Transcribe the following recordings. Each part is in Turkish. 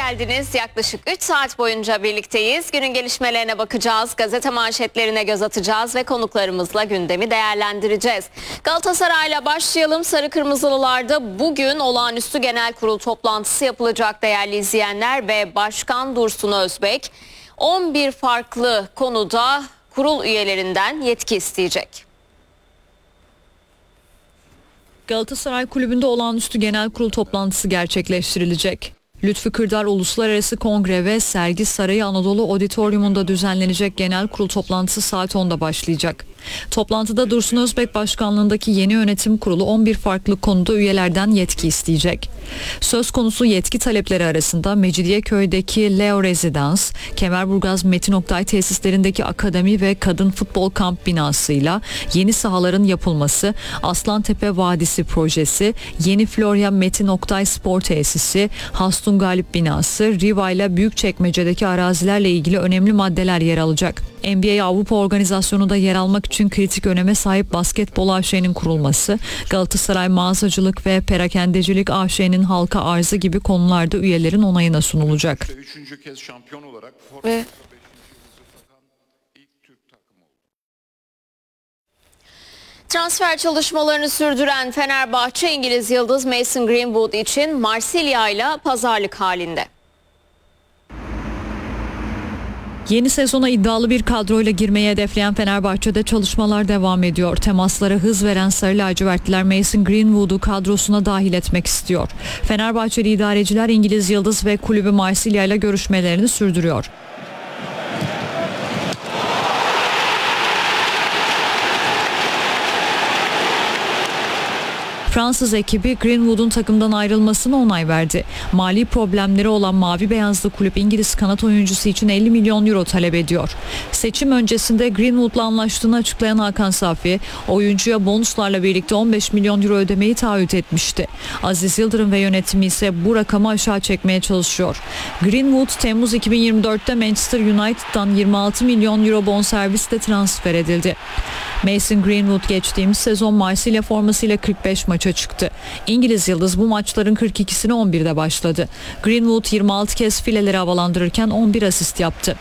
geldiniz. Yaklaşık 3 saat boyunca birlikteyiz. Günün gelişmelerine bakacağız, gazete manşetlerine göz atacağız ve konuklarımızla gündemi değerlendireceğiz. Galatasaray'la başlayalım. Sarı Kırmızılılarda bugün olağanüstü genel kurul toplantısı yapılacak değerli izleyenler ve Başkan Dursun Özbek 11 farklı konuda kurul üyelerinden yetki isteyecek. Galatasaray Kulübü'nde olağanüstü genel kurul toplantısı gerçekleştirilecek. Lütfü Kırdar Uluslararası Kongre ve Sergi Sarayı Anadolu Auditorium'unda düzenlenecek genel kurul toplantısı saat 10'da başlayacak. Toplantıda Dursun Özbek başkanlığındaki yeni yönetim kurulu 11 farklı konuda üyelerden yetki isteyecek. Söz konusu yetki talepleri arasında Mecidiyeköy'deki Leo Rezidans, Kemerburgaz Metin Oktay tesislerindeki akademi ve kadın futbol kamp binasıyla yeni sahaların yapılması, Aslantepe Vadisi projesi, yeni Florya Metin Oktay spor tesisi, Hastun Galip binası, Riva ile Büyükçekmece'deki arazilerle ilgili önemli maddeler yer alacak. NBA Avrupa Organizasyonu'nda yer almak için kritik öneme sahip Basketbol AŞ'nin kurulması, Galatasaray Mağazacılık ve Perakendecilik AŞ'nin halka arzı gibi konularda üyelerin onayına sunulacak. Üçüncü kez şampiyon olarak Transfer çalışmalarını sürdüren Fenerbahçe İngiliz yıldız Mason Greenwood için Marsilya ile pazarlık halinde. Yeni sezona iddialı bir kadroyla girmeyi hedefleyen Fenerbahçe'de çalışmalar devam ediyor. Temaslara hız veren Sarı lacivertliler Mason Greenwood'u kadrosuna dahil etmek istiyor. Fenerbahçeli idareciler İngiliz yıldız ve kulübü Marsilya ile görüşmelerini sürdürüyor. Fransız ekibi Greenwood'un takımdan ayrılmasına onay verdi. Mali problemleri olan mavi beyazlı kulüp İngiliz kanat oyuncusu için 50 milyon euro talep ediyor. Seçim öncesinde Greenwood'la anlaştığını açıklayan Hakan Safi, oyuncuya bonuslarla birlikte 15 milyon euro ödemeyi taahhüt etmişti. Aziz Yıldırım ve yönetimi ise bu rakamı aşağı çekmeye çalışıyor. Greenwood Temmuz 2024'te Manchester United'dan 26 milyon euro bonservisle transfer edildi. Mason Greenwood geçtiğimiz sezon Marsilya formasıyla 45 maça çıktı. İngiliz yıldız bu maçların 42'sini 11'de başladı. Greenwood 26 kez fileleri havalandırırken 11 asist yaptı.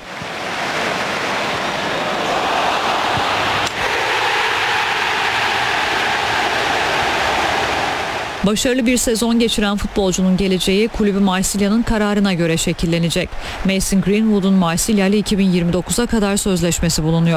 Başarılı bir sezon geçiren futbolcunun geleceği kulübü Marsilya'nın kararına göre şekillenecek. Mason Greenwood'un Marsilya ile 2029'a kadar sözleşmesi bulunuyor.